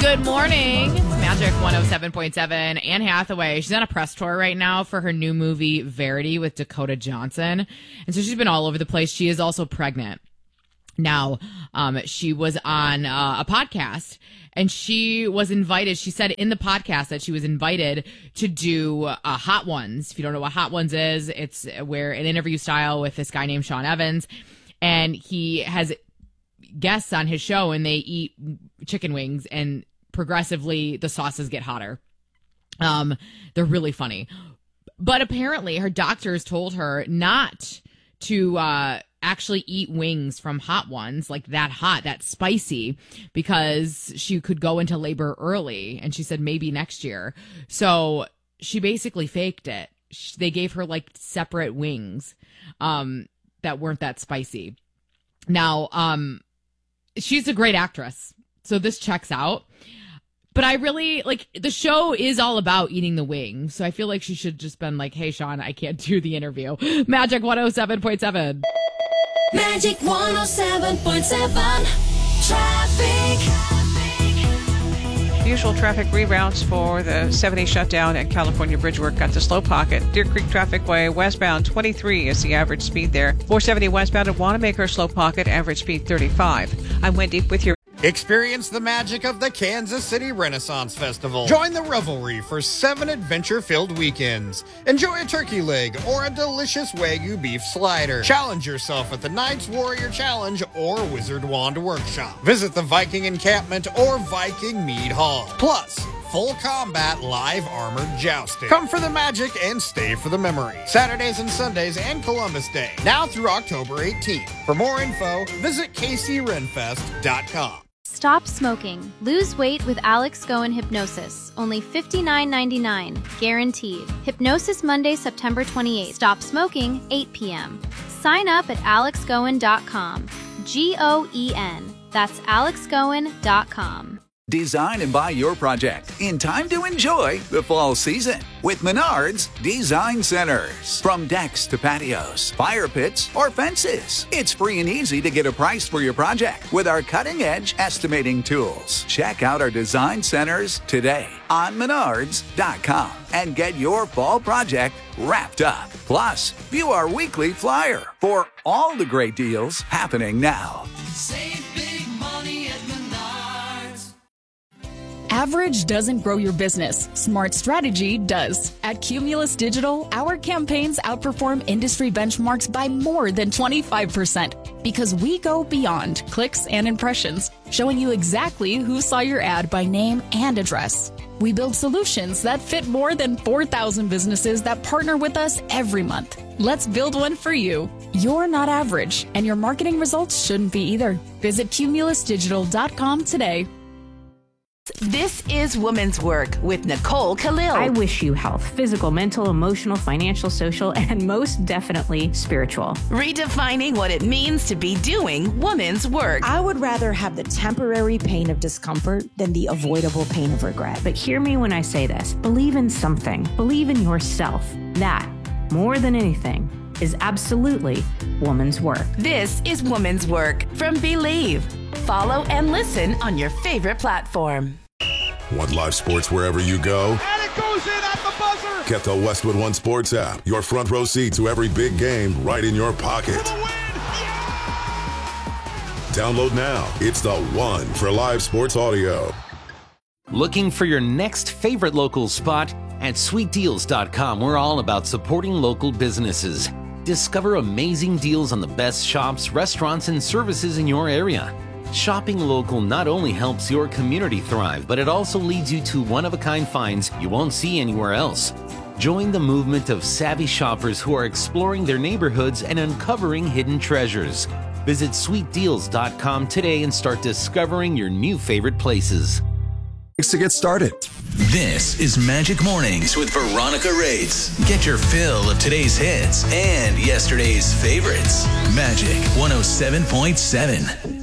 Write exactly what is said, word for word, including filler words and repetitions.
Good morning. It's Magic one oh seven point seven. Anne Hathaway, she's on a press tour right now for her new movie, Verity, with Dakota Johnson. And so she's been all over the place. She is also pregnant. Now, um, she was on uh, a podcast, and she was invited. She said in the podcast that she was invited to do uh, Hot Ones. If you don't know what Hot Ones is, it's where an interview style with this guy named Sean Evans, and he has guests on his show, and they eat chicken wings, and progressively the sauces get hotter. Um, they're really funny. But apparently her doctors told her not to uh, actually eat wings from Hot Ones, like that hot, that spicy, because she could go into labor early. And she said maybe next year. So she basically faked it. She, they gave her like separate wings um, that weren't that spicy. Now, um, she's a great actress, so this checks out. But I really, like, the show is all about eating the wings, so I feel like she should just been like, hey, Sean, I can't do the interview. Magic one oh seven point seven. Magic one oh seven point seven. Traffic. Usual traffic reroutes for the seven-day shutdown and California bridge work got the slow pocket. Deer Creek Traffic Way westbound twenty-three is the average speed there. four seventy westbound at Wanamaker slow pocket, average speed thirty-five. I'm Wendy with your Experience the magic of the Kansas City Renaissance Festival. Join the revelry for seven adventure-filled weekends. Enjoy a turkey leg or a delicious Wagyu beef slider. Challenge yourself at the Knights Warrior Challenge or Wizard Wand Workshop. Visit the Viking Encampment or Viking Mead Hall. Plus, full combat live armored jousting. Come for the magic and stay for the memory. Saturdays and Sundays and Columbus Day. Now through October eighteenth. For more info, visit K C Renfest dot com. Stop smoking. Lose weight with Alex Goen Hypnosis. Only fifty-nine ninety-nine. Guaranteed. Hypnosis Monday, September twenty-eighth. Stop smoking, eight p.m. Sign up at alex goen dot com. G O E N. That's alex goen dot com. Design and buy your project in time to enjoy the fall season with Menards Design Centers. From decks to patios, fire pits, or fences, it's free and easy to get a price for your project with our cutting-edge estimating tools. Check out our design centers today on menards dot com and get your fall project wrapped up. Plus, view our weekly flyer for all the great deals happening now. Save big money at Menards. Average doesn't grow your business. Smart strategy does. At Cumulus Digital, our campaigns outperform industry benchmarks by more than twenty-five percent because we go beyond clicks and impressions, showing you exactly who saw your ad by name and address. We build solutions that fit more than four thousand businesses that partner with us every month. Let's build one for you. You're not average, and your marketing results shouldn't be either. Visit cumulus digital dot com today. This is Women's Work with Nicole Khalil. I wish you health, physical, mental, emotional, financial, social, and most definitely spiritual. Redefining what it means to be doing women's work. I would rather have the temporary pain of discomfort than the avoidable pain of regret. But hear me when I say this. Believe in something. Believe in yourself. That, more than anything, is absolutely woman's work. This is Woman's Work from Believe. Follow and listen on your favorite platform. Want live sports wherever you go? And it goes in at the buzzer! Get the Westwood One Sports app. Your front row seat to every big game right in your pocket. For the win! Yeah! Download now. It's the one for live sports audio. Looking for your next favorite local spot? At sweet deals dot com, we're all about supporting local businesses. Discover amazing deals on the best shops, restaurants, and services in your area. Shopping local not only helps your community thrive, but it also leads you to one-of-a-kind finds you won't see anywhere else. Join the movement of savvy shoppers who are exploring their neighborhoods and uncovering hidden treasures. Visit sweet deals dot com today and start discovering your new favorite places. To get started. This is Magic Mornings with Veronica Rades. Get your fill of today's hits and yesterday's favorites. Magic one oh seven point seven.